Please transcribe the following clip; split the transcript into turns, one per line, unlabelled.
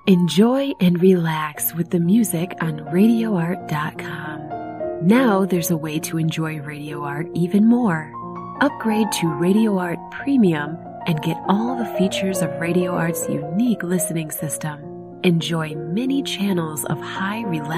Enjoy and relax with the music on RadioArt.com. Now there's a way to enjoy Radio Art even more. Upgrade to Radio Art Premium and get all the features of Radio Art's unique listening system. Enjoy many channels of high relaxation